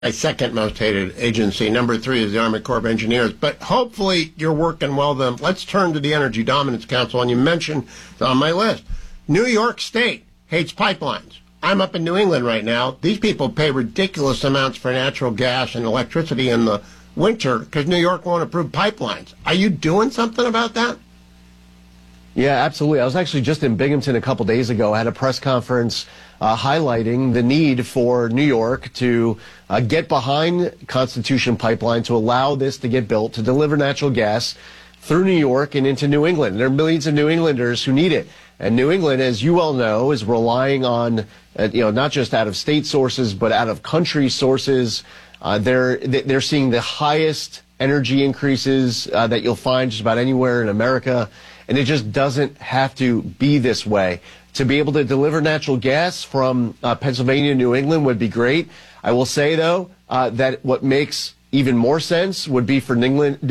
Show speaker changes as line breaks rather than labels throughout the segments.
my second most hated agency. Number 3 is the Army Corps of Engineers. But hopefully you're working well then. Let's turn to the Energy Dominance Council, and you mentioned on my list, New York State hates pipelines. I'm up in New England right now. These people pay ridiculous amounts for natural gas and electricity in the winter because New York won't approve pipelines. Are you doing something about that?
Yeah, absolutely. I was actually just in Binghamton a couple days ago. I had a press conference highlighting the need for New York to get behind Constitution Pipeline to allow this to get built, to deliver natural gas through New York and into New England. There are millions of New Englanders who need it. And New England, as you all know, is relying on, not just out-of-state sources, but out-of-country sources. They're seeing the highest energy increases that you'll find just about anywhere in America. And it just doesn't have to be this way. To be able to deliver natural gas from Pennsylvania to New England would be great. I will say, though, that what makes even more sense would be for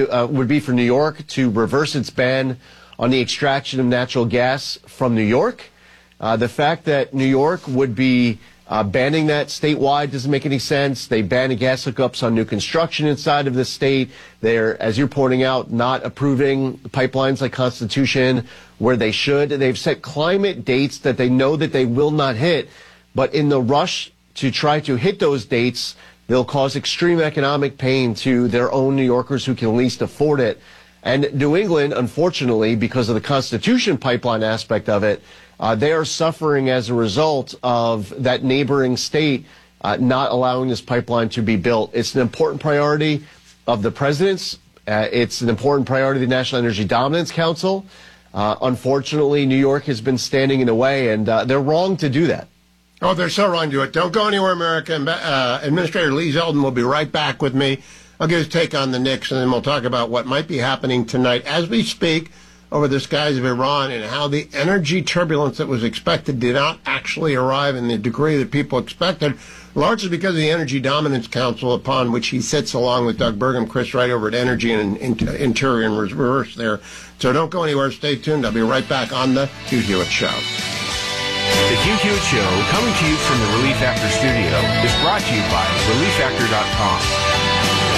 New York to reverse its ban on the extraction of natural gas from New York. The fact that New York would be banning that statewide doesn't make any sense. They ban the gas hookups on new construction inside of the state. They're, as you're pointing out, not approving pipelines like Constitution where they should. They've set climate dates that they know that they will not hit. But in the rush to try to hit those dates, they'll cause extreme economic pain to their own New Yorkers who can least afford it. And New England, unfortunately, because of the Constitution pipeline aspect of it, they are suffering as a result of that neighboring state not allowing this pipeline to be built. It's an important priority of the president's. It's an important priority of the National Energy Dominance Council. Unfortunately, New York has been standing in the way, and they're wrong to do that.
Oh, they're so wrong to do it. Don't go anywhere, America. Administrator Lee Zeldin will be right back with me. I'll get his take on the Knicks, and then we'll talk about what might be happening tonight as we speak over the skies of Iran and how the energy turbulence that was expected did not actually arrive in the degree that people expected, largely because of the Energy Dominance Council, upon which he sits along with Doug Burgum, Chris Wright over at Energy and Interior and Reverse there. So don't go anywhere. Stay tuned. I'll be right back on the Hugh Hewitt Show.
The Hugh Hewitt Show, coming to you from the Relief Factor studio, is brought to you by ReliefFactor.com.